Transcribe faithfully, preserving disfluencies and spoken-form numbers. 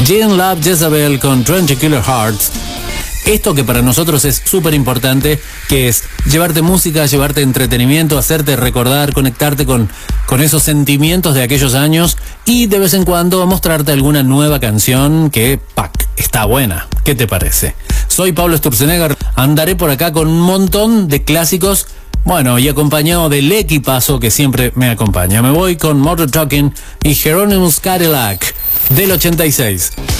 Jean Love Jezebel con Twenty Killer Hearts. Esto que para nosotros es súper importante, que es llevarte música, llevarte entretenimiento, hacerte recordar, conectarte con, con esos sentimientos de aquellos años y de vez en cuando mostrarte alguna nueva canción que, ¡pac!, está buena. ¿Qué te parece? Soy Pablo Sturzenegger, andaré por acá con un montón de clásicos, bueno, y acompañado del equipazo que siempre me acompaña. Me voy con Modern Talking y Hieronymus Cadillac del ochenta y seis.